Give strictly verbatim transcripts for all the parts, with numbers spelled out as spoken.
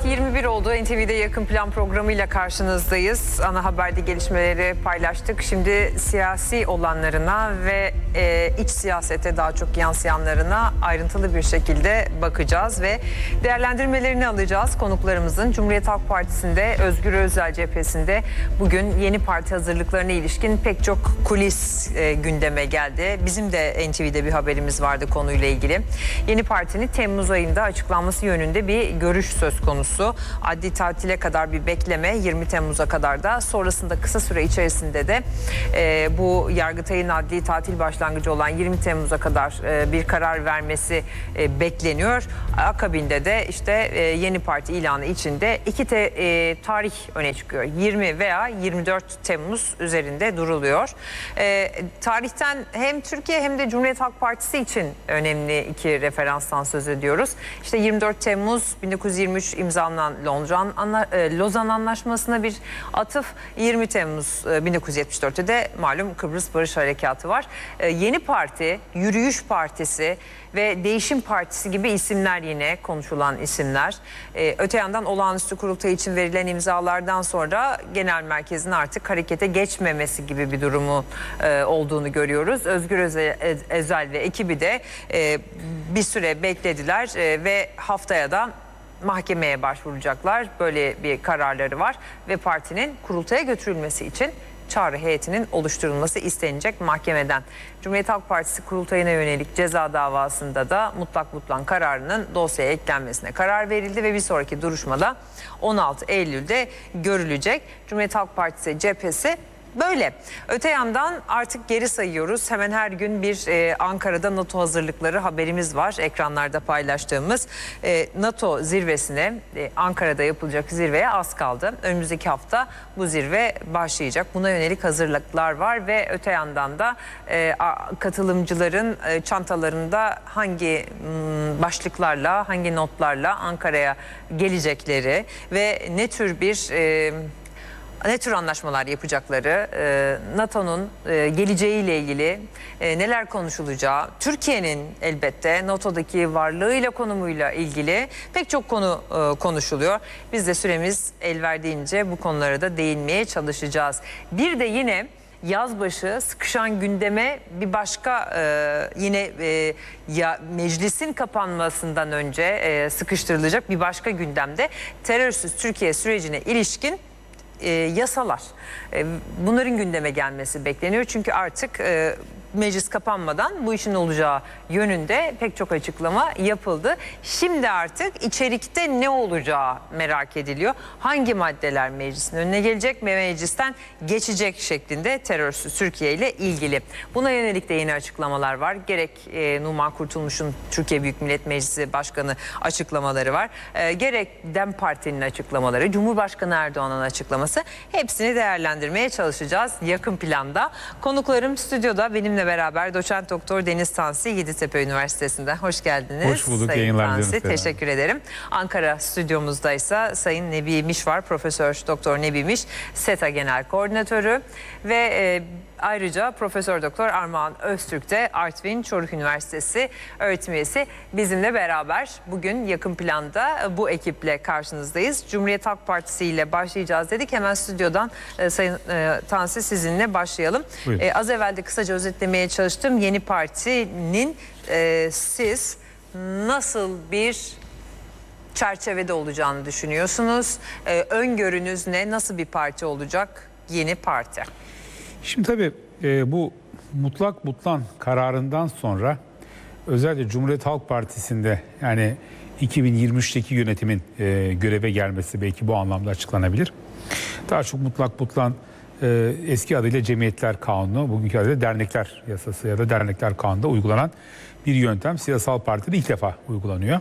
yirmi bir oldu. N T V'de Yakın Plan programıyla karşınızdayız. Ana haberde gelişmeleri paylaştık. Şimdi siyasi olanlarına ve e, iç siyasete daha çok yansıyanlarına ayrıntılı bir şekilde bakacağız ve değerlendirmelerini alacağız konuklarımızın. Cumhuriyet Halk Partisi'nde, Özgür Özel cephesinde bugün yeni parti hazırlıklarına ilişkin pek çok kulis e, gündeme geldi. Bizim de N T V'de bir haberimiz vardı konuyla ilgili. Yeni partinin Temmuz ayında açıklanması yönünde bir görüş söz konusu. Adli tatile kadar bir bekleme, yirmi Temmuz'a kadar da, sonrasında kısa süre içerisinde de e, bu Yargıtay'ın adli tatil başlangıcı olan yirmi Temmuz'a kadar e, bir karar vermesi e, bekleniyor. Akabinde de işte e, yeni parti ilanı içinde iki te, e, tarih öne çıkıyor. yirmi veya yirmi dört Temmuz üzerinde duruluyor. E, tarihten hem Türkiye hem de Cumhuriyet Halk Partisi için önemli iki referanstan söz ediyoruz. İşte yirmi dört Temmuz bin dokuz yüz yirmi üç imzalanan Lozan, Anla, e, Lozan Anlaşması'na bir atıf. yirmi Temmuz e, bin dokuz yüz yetmiş dörtte de malum Kıbrıs Barış Harekatı var. E, yeni parti, Yürüyüş Partisi ve Değişim Partisi gibi isimler, yine konuşulan isimler. Ee, öte yandan olağanüstü kurultay için verilen imzalardan sonra genel merkezin artık harekete geçmemesi gibi bir durumu e, olduğunu görüyoruz. Özgür Özel, Özel ve ekibi de e, bir süre beklediler e, ve haftaya da mahkemeye başvuracaklar. Böyle bir kararları var ve partinin kurultaya götürülmesi için çağrı heyetinin oluşturulması istenecek mahkemeden. Cumhuriyet Halk Partisi kurultayına yönelik ceza davasında da mutlak butlan kararının dosyaya eklenmesine karar verildi ve bir sonraki duruşmada on altı Eylül'de görülecek. Cumhuriyet Halk Partisi cephesi böyle. Öte yandan artık geri sayıyoruz. Hemen her gün bir e, Ankara'da NATO hazırlıkları haberimiz var. Ekranlarda paylaştığımız e, NATO zirvesine, e, Ankara'da yapılacak zirveye az kaldı. Önümüzdeki hafta bu zirve başlayacak. Buna yönelik hazırlıklar var ve öte yandan da e, katılımcıların e, çantalarında hangi m, başlıklarla, hangi notlarla Ankara'ya gelecekleri ve ne tür bir E, ne tür anlaşmalar yapacakları, NATO'nun geleceğiyle ilgili neler konuşulacağı, Türkiye'nin elbette NATO'daki varlığıyla, konumuyla ilgili pek çok konu konuşuluyor. Biz de süremiz el verdiğince bu konulara da değinmeye çalışacağız. Bir de yine yazbaşı sıkışan gündeme bir başka e, yine e, ya meclisin kapanmasından önce e, sıkıştırılacak bir başka gündemde terörsüz Türkiye sürecine ilişkin E, yasalar. E, bunların gündeme gelmesi bekleniyor. Çünkü artık e, meclis kapanmadan bu işin olacağı yönünde pek çok açıklama yapıldı. Şimdi artık içerikte ne olacağı merak ediliyor. Hangi maddeler meclisin önüne gelecek ve meclisten geçecek şeklinde terörsüz Türkiye ile ilgili. Buna yönelik de yeni açıklamalar var. Gerek e, Numan Kurtulmuş'un Türkiye Büyük Millet Meclisi Başkanı açıklamaları var. E, gerek DEM Parti'nin açıklamaları, Cumhurbaşkanı Erdoğan'ın açıklaması, hepsini değerlendirmeye çalışacağız yakın planda. Konuklarım stüdyoda benimle beraber doçent doktor Deniz Tansi, Yeditepe Üniversitesi'nden. Hoş geldiniz. Hoş bulduk. Sayın Yayınlar Tansi, diliyorum. teşekkür ederim. Ankara stüdyomuzdaysa Sayın Nebi Miş var. Profesör Doktor Nebi Miş, SETA Genel Koordinatörü ve e, ayrıca Profesör Doktor Armağan Öztürk de Artvin Çoruh Üniversitesi öğretim üyesi bizimle beraber. Bugün yakın planda bu ekiple karşınızdayız. Cumhuriyet Halk Partisi ile başlayacağız dedik. Hemen stüdyodan e, Sayın e, Tansi sizinle başlayalım. E, az evvel de kısaca özetlemeye çalıştım. Yeni partinin e, siz nasıl bir çerçevede olacağını düşünüyorsunuz? E, öngörünüz ne? Nasıl bir parti olacak yeni parti? Şimdi tabii e, bu mutlak butlan kararından sonra özellikle Cumhuriyet Halk Partisi'nde, yani iki bin yirmi üçteki yönetimin e, göreve gelmesi belki bu anlamda açıklanabilir. Daha çok mutlak butlan e, eski adıyla Cemiyetler Kanunu, bugünkü adıyla Dernekler Yasası ya da Dernekler Kanunu'nda uygulanan bir yöntem siyasal partide ilk defa uygulanıyor.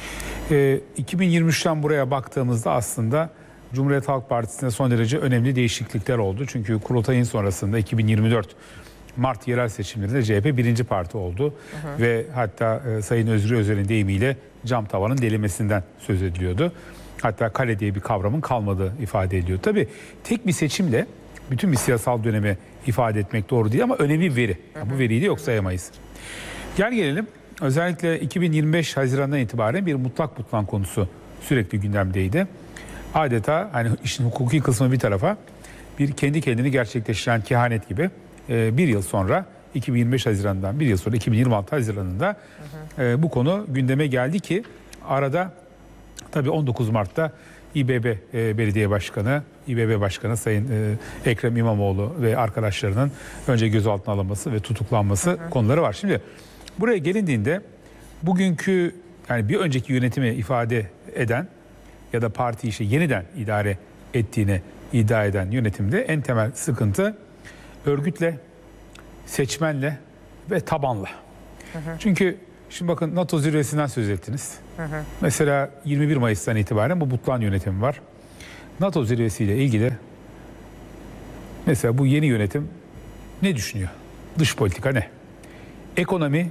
E, iki bin yirmi üçten buraya baktığımızda aslında Cumhuriyet Halk Partisi'nde son derece önemli değişiklikler oldu. Çünkü kurultayın sonrasında iki bin yirmi dört Mart yerel seçimlerinde C H P birinci parti oldu. Hı hı. Ve hatta e, Sayın Özgür Özel'in deyimiyle cam tavanın delimesinden söz ediliyordu. Hatta kale diye bir kavramın kalmadığı ifade ediliyor. Tabii tek bir seçimle bütün bir siyasal dönemi ifade etmek doğru değil ama önemli bir veri. Yani bu veriyi de yok sayamayız. Gel gelelim, özellikle iki bin yirmi beş Haziran'dan itibaren bir mutlak butlan konusu sürekli gündemdeydi. Adeta hani işin hukuki kısmı bir tarafa, bir kendi kendini gerçekleştiren kehanet gibi e, bir yıl sonra iki bin yirmi beş Haziran'dan bir yıl sonra iki bin yirmi altı Haziran'ında hı hı. E, bu konu gündeme geldi ki arada tabii on dokuz Mart'ta İBB e, Belediye Başkanı, İBB Başkanı Sayın e, Ekrem İmamoğlu ve arkadaşlarının önce gözaltına alınması ve tutuklanması hı hı. konuları var. Şimdi buraya gelindiğinde bugünkü yani bir önceki yönetimi ifade eden ya da parti işi yeniden idare ettiğini iddia eden yönetimde en temel sıkıntı örgütle, seçmenle ve tabanla. Hı hı. Çünkü şimdi bakın NATO zirvesinden söz ettiniz. Hı hı. Mesela yirmi bir Mayıs'tan itibaren bu Butlan yönetimi var. NATO zirvesiyle ilgili mesela bu yeni yönetim ne düşünüyor? Dış politika ne? Ekonomi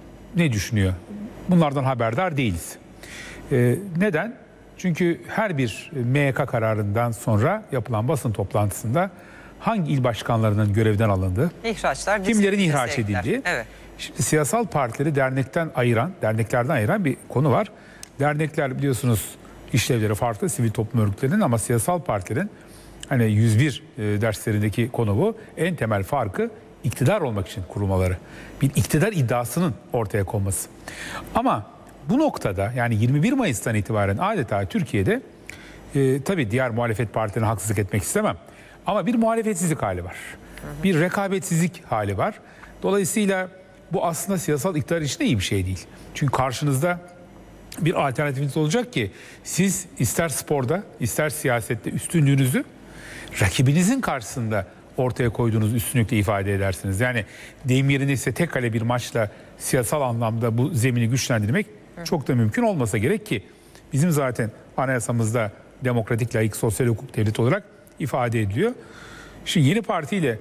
ne düşünüyor? Bunlardan haberdar değiliz. Ee, neden? Çünkü her bir M Y K kararından sonra yapılan basın toplantısında hangi il başkanlarının görevden alındığı, İhraçlar, kimlerin ihraç edildiği, evet. Şimdi siyasal partileri dernekten ayıran, derneklerden ayıran bir konu var. Dernekler biliyorsunuz işlevleri farklı sivil toplum örgütlerinin ama siyasal partilerin hani yüz bir derslerindeki konu bu. En temel farkı iktidar olmak için kurulmaları. Bir iktidar iddiasının ortaya konması. Ama bu noktada yani yirmi bir Mayıs'tan itibaren adeta Türkiye'de e, tabii diğer muhalefet partilerine haksızlık etmek istemem. Ama bir muhalefetsizlik hali var. Bir rekabetsizlik hali var. Dolayısıyla bu aslında siyasal iktidar için de iyi bir şey değil. Çünkü karşınızda bir alternatifiniz olacak ki siz ister sporda ister siyasette üstünlüğünüzü rakibinizin karşısında ortaya koyduğunuz üstünlükle ifade edersiniz. Yani deyim yerindeyse tek kale bir maçla siyasal anlamda bu zemini güçlendirmek çok da mümkün olmasa gerek ki bizim zaten anayasamızda demokratik, layık, sosyal hukuk devleti olarak ifade ediliyor. Şimdi yeni partiyle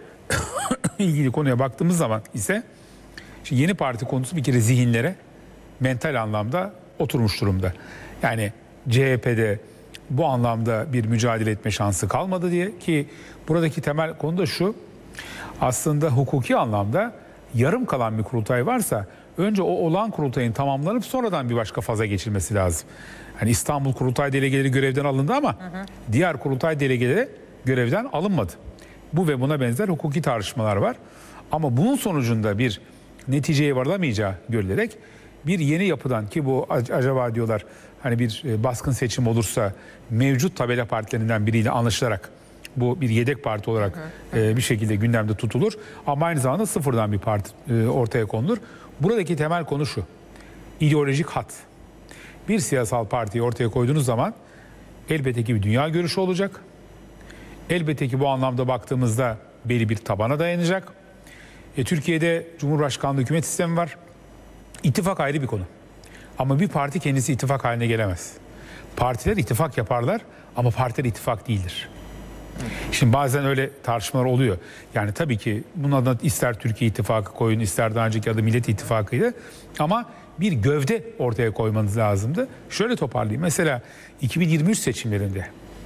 ilgili konuya baktığımız zaman ise şimdi yeni parti konusu bir kere zihinlere mental anlamda oturmuş durumda. Yani C H P'de bu anlamda bir mücadele etme şansı kalmadı diye ki buradaki temel konu da şu. Aslında hukuki anlamda yarım kalan bir kurultay varsa önce o olan kurultayın tamamlanıp sonradan bir başka faza geçilmesi lazım. Hani İstanbul Kurultay Delegeleri görevden alındı ama hı hı. diğer kurultay delegeleri görevden alınmadı. Bu ve buna benzer hukuki tartışmalar var. Ama bunun sonucunda bir neticeye varılamayacağı görülerek bir yeni yapıdan ki bu acaba diyorlar hani bir baskın seçim olursa mevcut tabela partilerinden biriyle anlaşılarak bu bir yedek parti olarak hı hı. bir şekilde gündemde tutulur. Ama aynı zamanda sıfırdan bir parti ortaya konulur. Buradaki temel konu şu. İdeolojik hat. Bir siyasal partiyi ortaya koyduğunuz zaman elbette ki bir dünya görüşü olacak. Elbette ki bu anlamda baktığımızda belli bir tabana dayanacak. E, Türkiye'de Cumhurbaşkanlığı hükümet sistemi var. İttifak ayrı bir konu. Ama bir parti kendisi ittifak haline gelemez. Partiler ittifak yaparlar ama partiler ittifak değildir. Şimdi bazen öyle tartışmalar oluyor. Yani tabii ki bunun adına ister Türkiye İttifakı koyun, ister daha önceki adı Millet İttifakı'ydı. Ama bir gövde ortaya koymanız lazımdı. Şöyle toparlayayım. Mesela iki bin yirmi üç seçimlerinde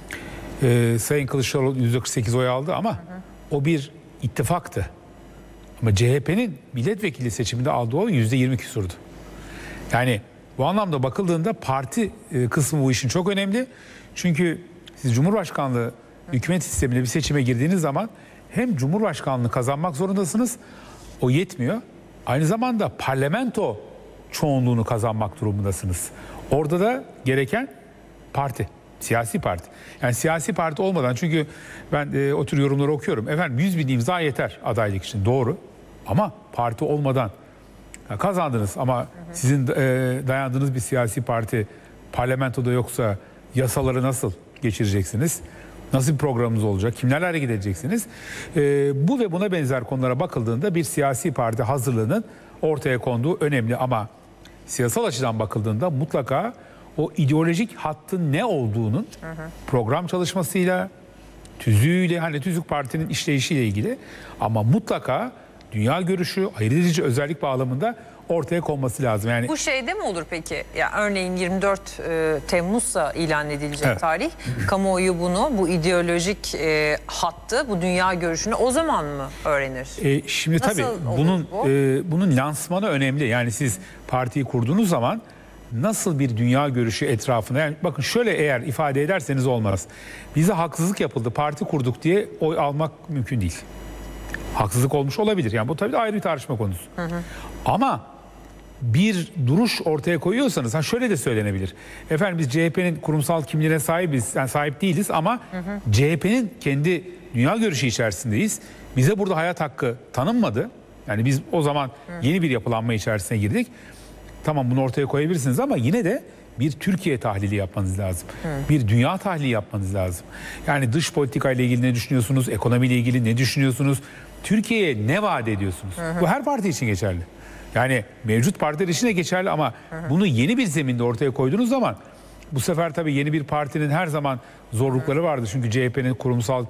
e, Sayın Kılıçdaroğlu yüzde kırk sekiz oy aldı ama hı hı. o bir ittifaktı. Ama C H P'nin milletvekili seçiminde aldığı oy yüzde yirmi küsurdu. Yani bu anlamda bakıldığında parti e, kısmı bu işin çok önemli. Çünkü siz Cumhurbaşkanlığı hükümet sistemine bir seçime girdiğiniz zaman hem Cumhurbaşkanlığını kazanmak zorundasınız, o yetmiyor. Aynı zamanda parlamento çoğunluğunu kazanmak durumundasınız. Orada da gereken parti, siyasi parti. Yani siyasi parti olmadan çünkü ben e, o tür yorumları okuyorum. Efendim yüz bin imza yeter adaylık için doğru ama parti olmadan ya kazandınız ama hı hı. sizin e, dayandığınız bir siyasi parti parlamentoda yoksa yasaları nasıl geçireceksiniz? Nasıl bir programınız olacak? Kimlerle hareket edeceksiniz? Ee, bu ve buna benzer konulara bakıldığında bir siyasi parti hazırlığının ortaya konduğu önemli ama siyasal açıdan bakıldığında mutlaka o ideolojik hattın ne olduğunun hı hı. program çalışmasıyla, tüzüğüyle, hani tüzük partinin işleyişiyle ilgili ama mutlaka dünya görüşü, ayırt edici özellik bağlamında ortaya konması lazım. Yani bu şeyde mi olur peki? Ya örneğin yirmi dört e, Temmuz'da ilan edilecek evet. tarih. Kamuoyu bunu, bu ideolojik e, hattı, bu dünya görüşünü o zaman mı öğrenir? E, şimdi Nasıl tabii bunun bu? e, bunun lansmanı önemli. Yani siz partiyi kurduğunuz zaman nasıl bir dünya görüşü etrafında, yani bakın şöyle eğer ifade ederseniz olmaz. Bize haksızlık yapıldı, parti kurduk diye oy almak mümkün değil. Haksızlık olmuş olabilir. Yani bu tabii de ayrı bir tartışma konusu. Hı hı. Ama bir duruş ortaya koyuyorsanız, ha şöyle de söylenebilir. Efendim biz C H P'nin kurumsal kimliğine sahibiz, yani sahip değiliz ama hı hı. C H P'nin kendi dünya görüşü içerisindeyiz. Bize burada hayat hakkı tanınmadı. Yani biz o zaman hı. yeni bir yapılanma içerisine girdik. Tamam, bunu ortaya koyabilirsiniz ama yine de bir Türkiye tahlili yapmanız lazım. Hı. Bir dünya tahlili yapmanız lazım. Yani dış politika ile ilgili ne düşünüyorsunuz? Ekonomiyle ilgili ne düşünüyorsunuz? Türkiye'ye ne vaat ediyorsunuz? Hı hı. Bu her parti için geçerli. Yani mevcut partiler için de geçerli ama hı hı. bunu yeni bir zeminde ortaya koyduğunuz zaman bu sefer tabii yeni bir partinin her zaman zorlukları vardı. Çünkü C H P'nin kurumsal